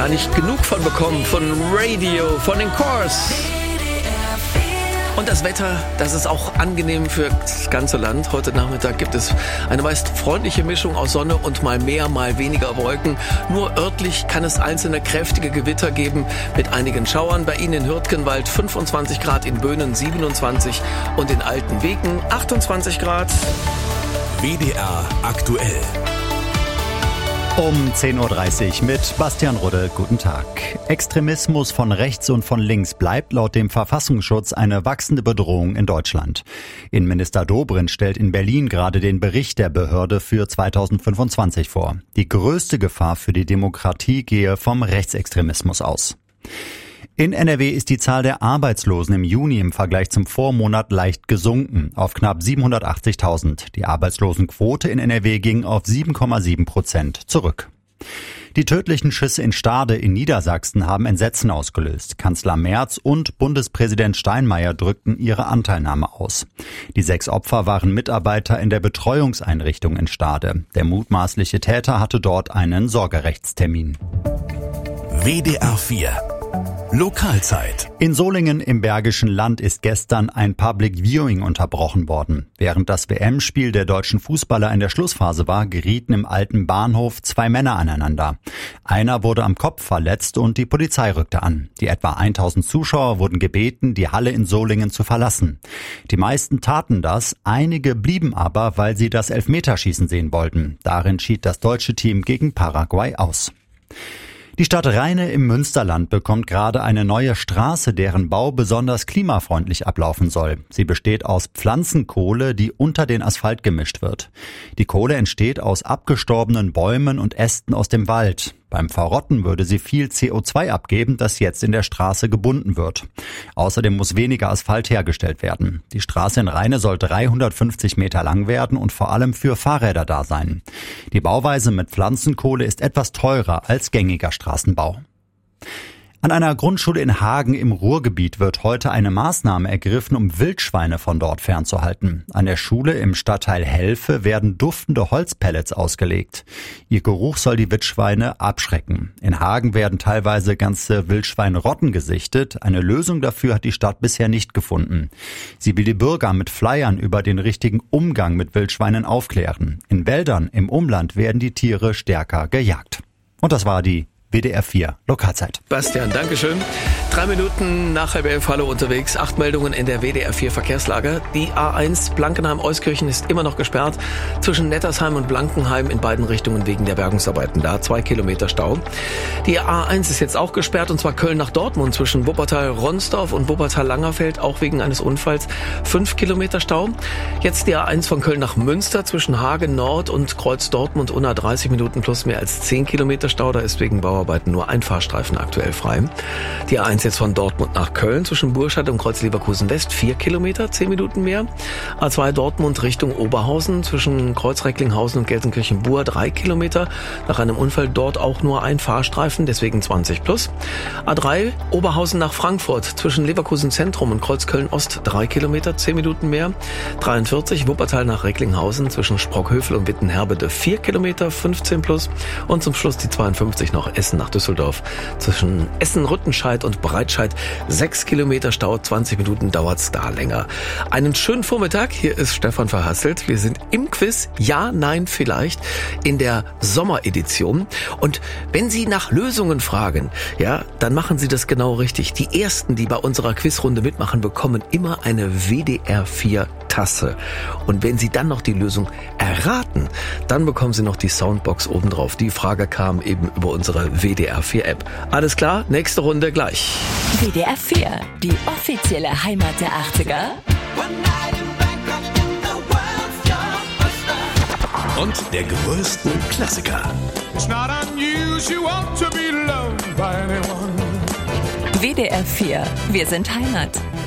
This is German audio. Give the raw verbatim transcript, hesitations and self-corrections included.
gar nicht genug von bekommen, von Radio, von den Cores. Und das Wetter, das ist auch angenehm für das ganze Land. Heute Nachmittag gibt es eine meist freundliche Mischung aus Sonne und mal mehr, mal weniger Wolken. Nur örtlich kann es einzelne kräftige Gewitter geben mit einigen Schauern. Bei Ihnen in Hürtgenwald fünfundzwanzig Grad, in Böhnen siebenundzwanzig und in Altenwegen achtundzwanzig Grad. W D R aktuell. Um zehn Uhr dreißig mit Bastian Rudde. Guten Tag. Extremismus von rechts und von links bleibt laut dem Verfassungsschutz eine wachsende Bedrohung in Deutschland. Innenminister Dobrindt stellt in Berlin gerade den Bericht der Behörde für zweitausendfünfundzwanzig vor. Die größte Gefahr für die Demokratie gehe vom Rechtsextremismus aus. In N R W ist die Zahl der Arbeitslosen im Juni im Vergleich zum Vormonat leicht gesunken auf knapp siebenhundertachtzigtausend. Die Arbeitslosenquote in N R W ging auf sieben Komma sieben Prozent zurück. Die tödlichen Schüsse in Stade in Niedersachsen haben Entsetzen ausgelöst. Kanzler Merz und Bundespräsident Steinmeier drückten ihre Anteilnahme aus. Die sechs Opfer waren Mitarbeiter in der Betreuungseinrichtung in Stade. Der mutmaßliche Täter hatte dort einen Sorgerechtstermin. W D R vier Lokalzeit. In Solingen im Bergischen Land ist gestern ein Public Viewing unterbrochen worden. Während das W M-Spiel der deutschen Fußballer in der Schlussphase war, gerieten im alten Bahnhof zwei Männer aneinander. Einer wurde am Kopf verletzt und die Polizei rückte an. Die etwa tausend Zuschauer wurden gebeten, die Halle in Solingen zu verlassen. Die meisten taten das, einige blieben aber, weil sie das Elfmeterschießen sehen wollten. Darin schied das deutsche Team gegen Paraguay aus. Die Stadt Rheine im Münsterland bekommt gerade eine neue Straße, deren Bau besonders klimafreundlich ablaufen soll. Sie besteht aus Pflanzenkohle, die unter den Asphalt gemischt wird. Die Kohle entsteht aus abgestorbenen Bäumen und Ästen aus dem Wald. Beim Verrotten würde sie viel C O zwei abgeben, das jetzt in der Straße gebunden wird. Außerdem muss weniger Asphalt hergestellt werden. Die Straße in Rheine soll dreihundertfünfzig Meter lang werden und vor allem für Fahrräder da sein. Die Bauweise mit Pflanzenkohle ist etwas teurer als gängiger Straßenbau. An einer Grundschule in Hagen im Ruhrgebiet wird heute eine Maßnahme ergriffen, um Wildschweine von dort fernzuhalten. An der Schule im Stadtteil Helfe werden duftende Holzpellets ausgelegt. Ihr Geruch soll die Wildschweine abschrecken. In Hagen werden teilweise ganze Wildschweinrotten gesichtet. Eine Lösung dafür hat die Stadt bisher nicht gefunden. Sie will die Bürger mit Flyern über den richtigen Umgang mit Wildschweinen aufklären. In Wäldern im Umland werden die Tiere stärker gejagt. Und das war die W D R vier Lokalzeit. Bastian, Dankeschön. Drei Minuten nach halb elf, hallo unterwegs. Acht Meldungen in der W D R vier Verkehrslage. Die A eins Blankenheim-Euskirchen ist immer noch gesperrt. Zwischen Nettersheim und Blankenheim in beiden Richtungen wegen der Bergungsarbeiten. Da zwei Kilometer Stau. Die A eins ist jetzt auch gesperrt, und zwar Köln nach Dortmund zwischen Wuppertal-Ronsdorf und Wuppertal-Langerfeld, auch wegen eines Unfalls. Fünf Kilometer Stau. Jetzt die A eins von Köln nach Münster zwischen Hagen Nord und Kreuz Dortmund. Unter dreißig Minuten plus mehr als zehn Kilometer Stau. Da ist wegen Bauarbeiten nur ein Fahrstreifen aktuell frei. Die A eins jetzt von Dortmund nach Köln zwischen Burscheid und Kreuz Leverkusen West vier Kilometer, zehn Minuten mehr. A zwei Dortmund Richtung Oberhausen zwischen Kreuz Recklinghausen und Gelsenkirchen-Bur drei Kilometer. Nach einem Unfall dort auch nur ein Fahrstreifen, deswegen zwanzig plus. A drei Oberhausen nach Frankfurt zwischen Leverkusen Zentrum und Kreuz Köln Ost drei Kilometer, zehn Minuten mehr. dreiundvierzig Wuppertal nach Recklinghausen zwischen Sprockhövel und Wittenherbede vier Kilometer, fünfzehn plus. Und zum Schluss die zweiundfünfzig noch Essen nach Düsseldorf zwischen Essen-Rüttenscheid und Breitscheid sechs Kilometer Stau, zwanzig Minuten dauert's da länger. Einen schönen Vormittag, hier ist Stefan Verhasselt. Wir sind im Quiz Ja, Nein, Vielleicht in der Sommeredition. Und wenn Sie nach Lösungen fragen, ja, dann machen Sie das genau richtig. Die Ersten, die bei unserer Quizrunde mitmachen, bekommen immer eine W D R vier Tasse. Und wenn Sie dann noch die Lösung erraten, dann bekommen Sie noch die Soundbox obendrauf. Die Frage kam eben über unsere W D R vier App. Alles klar, nächste Runde gleich. W D R vier, die offizielle Heimat der achtziger. Und der größten Klassiker. W D R vier, wir sind Heimat.